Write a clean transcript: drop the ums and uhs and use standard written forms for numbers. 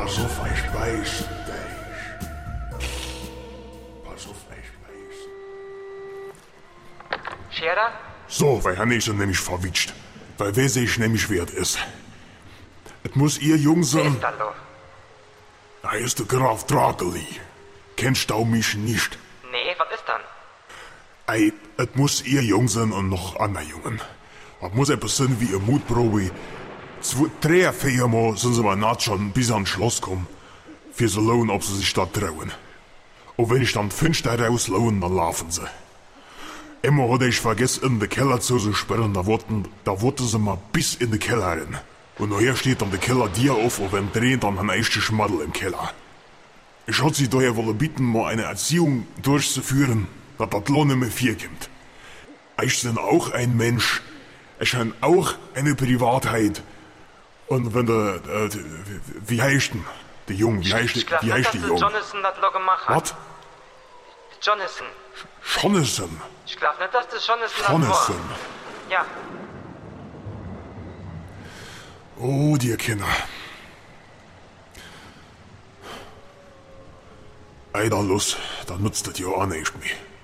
Pass auf, ich beiß dich. Pass auf, ich beiß. Scherer? So, weil han ist er nämlich verwitscht. Weil wer sich nämlich wert ist. Es muss ihr Jung Wer sein. ist da lo? Da ist der Graf Drakeli. Kennst du mich nicht? Nee, was ist dann? Ey, es muss ihr Jung sein und noch andere Jungen. Es muss etwas sein wie eine Mutprobe. 3, 4 Mal sind sie mal naht schon bis ans Schloss kommen. Für so lohnen, ob sie sich da trauen. Und wenn ich dann 5 da rauslohnen, dann laufen sie. Immer hatte ich vergessen, in den Keller zu sperren, da wollten sie mal bis in den Keller rein. Und nachher steht dann der Keller dir auf und wenn drehen dann ein echter Schmaddel im Keller. Ich hatte sie daher wollen bitten, mal eine Erziehung durchzuführen, dass das Lohn nicht mehr 4 kommt. Ich bin auch ein Mensch. Ich habe auch eine Privatheit. Und wenn wie heißt denn? Der Junge, wie heißt Ich glaub der nicht, dass Junge? Jonathan das lo gemacht hat. Was? Jonathan. Jonathan. Ich glaub nicht, dass das Jonathan das war. Jonathan. Ja. Oh, die Kinder. Einer los, dann nutzt das ja auch nicht mehr.